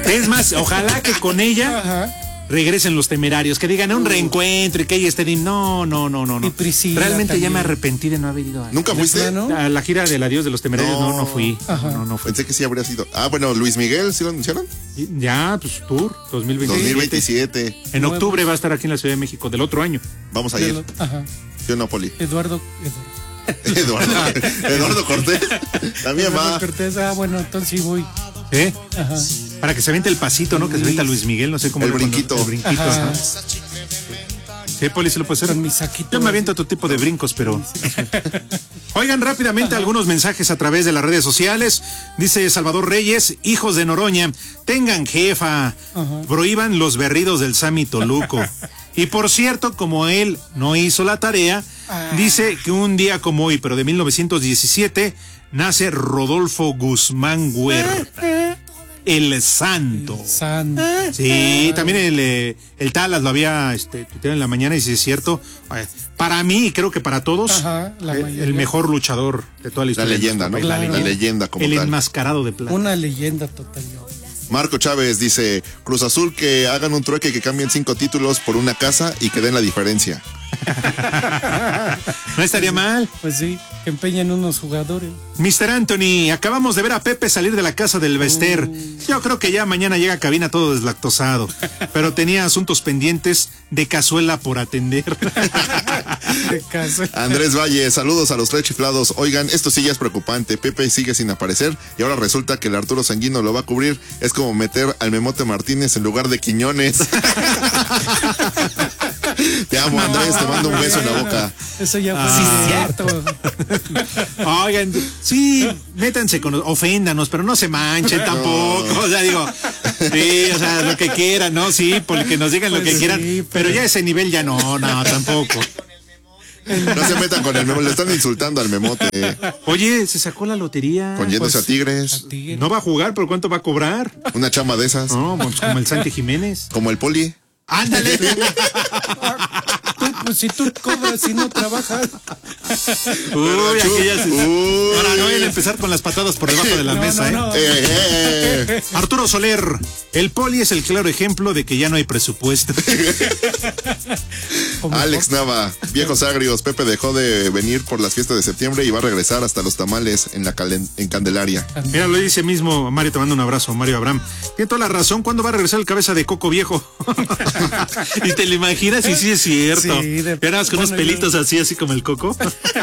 Es más, ojalá que con ella regresen los Temerarios, que digan un reencuentro y que ella esté... No. Y Priscila realmente también. ya me arrepentí de no haber ido a... ¿Nunca fuiste? ¿No? A la gira del adiós de los Temerarios no fui. No fui. Pensé que sí habría sido. Ah, bueno, Luis Miguel, ¿sí lo anunciaron? Ya, pues tour 2027. En octubre va a estar aquí en la Ciudad de México del otro año. Vamos a ir. ¿Sí o no, Poli? Eduardo Cortés. También va. Cortés, bueno, entonces sí voy. Ajá. Para que se aviente el pasito, ¿no? Que se avienta Luis Miguel, no sé cómo. El brinquito. El brinquito. Ajá. Sí, Poli, se lo puede hacer. Con mi saquito. Yo me aviento otro tipo de brincos, pero... Oigan rápidamente algunos mensajes a través de las redes sociales. Dice Salvador Reyes, hijos de Noroña, tengan jefa, prohíban los berridos del Sammy Toluco. Y por cierto, como él no hizo la tarea, dice que un día como hoy, pero de 1917, nace Rodolfo Guzmán Güer. El Santo. Sí, también el Talas lo había tuiteado en la mañana y si es cierto, para mí y creo que para todos, el mejor luchador de toda la historia. La leyenda, ¿no? Claro. La leyenda como el tal. enmascarado de plata. Una leyenda total. Marco Chávez dice, Cruz Azul que hagan un trueque, que cambien 5 títulos por una casa y que den la diferencia. No estaría mal. Pues sí, que empeñen unos jugadores. Mr. Anthony, acabamos de ver a Pepe salir de la casa del Bester. Yo creo que ya mañana llega a cabina todo deslactosado, pero tenía asuntos pendientes de cazuela por atender. Andrés Valle, saludos a los 3 chiflados. Oigan, esto sí ya es preocupante. Pepe sigue sin aparecer y ahora resulta que el Arturo Sanguino lo va a cubrir. Es como meter al Memote Martínez en lugar de Quiñones. Te amo, Andrés, te mando un beso en la boca. Eso ya fue cierto. Oigan, sí, métanse con... Oféndanos, pero no se manchen tampoco. O sea, digo, sí, o sea, lo que quieran, ¿no? Sí, porque nos digan lo que quieran, pero ya ese nivel ya no, tampoco. No se metan con el Memote, le están insultando al Memote. Oye, se sacó la lotería. Con yéndose a Tigres. No va a jugar, ¿pero cuánto va a cobrar? Una chamba de esas. No, pues como el Santi Jiménez. Como el Poli. ¡Ándale! Pues si tú cobras y no trabajas. Uy, aquellas... Ahora no vayan a empezar con las patadas por debajo de la mesa, no. Arturo Soler, el Poli es el claro ejemplo de que ya no hay presupuesto. Alex Nava, viejos agrios, Pepe dejó de venir por las fiestas de septiembre y va a regresar hasta los tamales en Candelaria. Mira, lo dice mismo Mario, te mando un abrazo, Mario Abraham. Tiene toda la razón, ¿cuándo va a regresar el cabeza de coco viejo? Y te lo imaginas y sí es cierto. Sí, con unos pelitos así como el coco.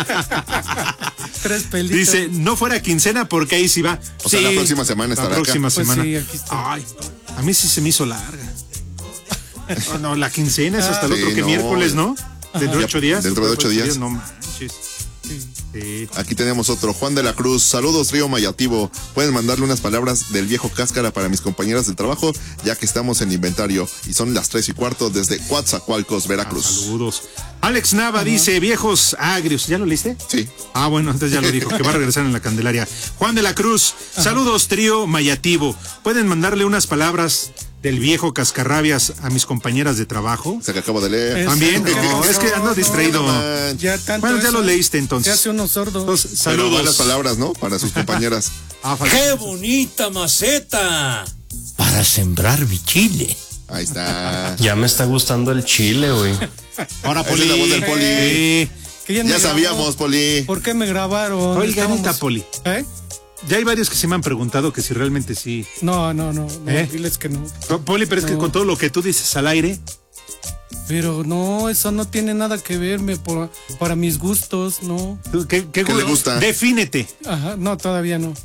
3 pelitos. Dice, no fuera quincena porque ahí sí va. O sea, la próxima semana estará acá. La próxima semana. Pues sí, aquí está. Ay, a mí sí se me hizo larga. No, la quincena es hasta el otro que miércoles, ¿no? Dentro de 8 días. Dentro de 8 días. No manches. Sí. Aquí tenemos otro, Juan de la Cruz. Saludos, Río Mayativo. Pueden mandarle unas palabras del viejo Cáscara para mis compañeras del trabajo, ya que estamos en inventario y son las 3:15 desde Coatzacoalcos, Veracruz. Saludos. Alex Nava dice, viejos agrios. ¿Ya lo leíste? Sí. Bueno, entonces ya lo dijo, que va a regresar en la Candelaria. Juan de la Cruz, saludos, trío Mayativo. ¿Pueden mandarle unas palabras del viejo Cascarrabias a mis compañeras de trabajo? O sea, que acabo de leer. ¿También? No, es que ando distraído. Ya tanto bueno, ya lo leíste entonces. Se hace unos sordos. Entonces, saludos. Pero malas palabras, ¿no? Para sus compañeras. ¡Qué bonita maceta para sembrar mi chile! Ahí está. Ya me está gustando el chile, güey. Ahora, Poli. Es la voz del Poli. Ya sabíamos, Poli. ¿Por qué me grabaron? Oiga, Anita, Poli. Ya hay varios que se me han preguntado que si realmente sí. No, diles que no. Poli, pero es que con todo lo que tú dices al aire. Pero no, eso no tiene nada que verme para mis gustos, no. ¿Qué le gusta? Defínete. Ajá, no, todavía no.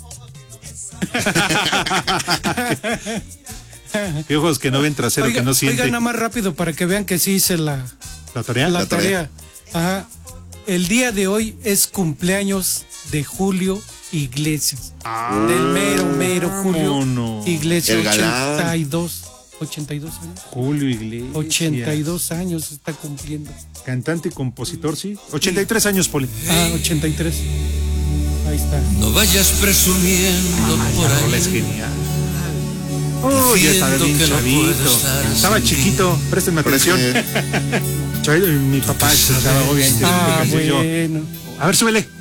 Ojos que no ven, trasero que no siente. Oigan, nada más rápido para que vean que sí hice la tarea. La tarea. Ajá. El día de hoy es cumpleaños de Julio Iglesias. Del mero Julio Iglesias. 82 años. Julio Iglesias. 82 años está cumpliendo. Cantante y compositor, sí. 83 años, Poli. 83. Ahí está. No vayas presumiendo por ahí. Es genial. Ya estaba bien chavito. Estaba chiquito, préstenme atención. Mi papá estaba obviamente. Bueno. A ver, súbele.